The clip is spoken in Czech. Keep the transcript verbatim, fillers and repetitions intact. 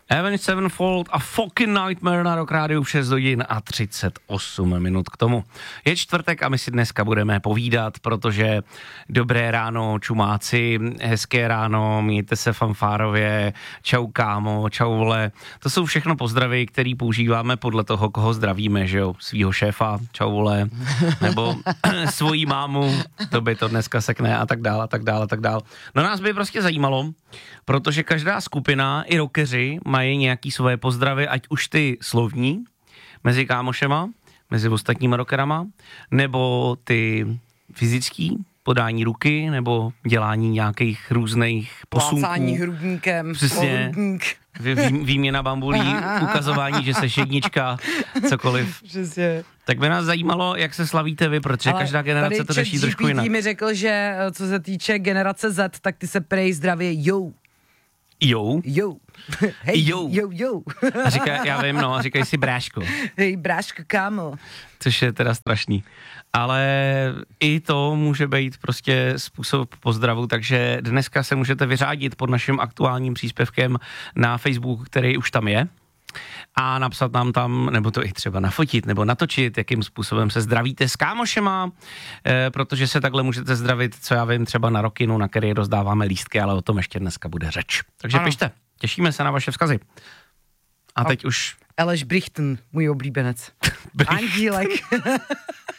Avenged Sevenfold a Fucking Nightmare na Rock Rádiu v šest hodin a třicet osm minut k tomu. Je čtvrtek a my si dneska budeme povídat, protože dobré ráno, čumáci, hezké ráno, mějte se fanfárově, čau kámo, čau vole. To jsou všechno pozdravy, které používáme podle toho, koho zdravíme, že jo, svýho šéfa, čau vole, nebo svojí mámu, to by to dneska sekne a tak dále, a tak dále, a tak dále. No nás by prostě zajímalo, protože každá skupina i rockeři mají nějaký svoje pozdravy, ať už ty slovní, mezi kámošema, mezi ostatníma rockerama, nebo ty fyzický, podání ruky, nebo dělání nějakých různých posunků. Plácání hrudníkem. Přesně. Vý, výměna bambulí, ukazování, že seš jednička, cokoliv. Přesně. Tak by nás zajímalo, jak se slavíte vy, protože ale každá generace to řeší trošku jinak. mi řekl, že co se týče generace Z, tak ty se prej zdravě jo. Jo? Jo. Hej, jo. jo, jo. A říká, já vím, no, a říkají si bráško. Hej, bráško, kámo. Což je teda strašný. Ale i to může být prostě způsob pozdravu, takže dneska se můžete vyřádit pod naším aktuálním příspěvkem na Facebooku, který už tam je, a napsat nám tam, nebo to i třeba nafotit, nebo natočit, jakým způsobem se zdravíte s kámošema, e, protože se takhle můžete zdravit, co já vím, třeba na Rockinu, na který rozdáváme lístky, ale o tom ještě dneska bude řeč. Takže ano. Pište, těšíme se na vaše vzkazy. A teď už... Aleš Brichten, můj oblíbenec. Andílek.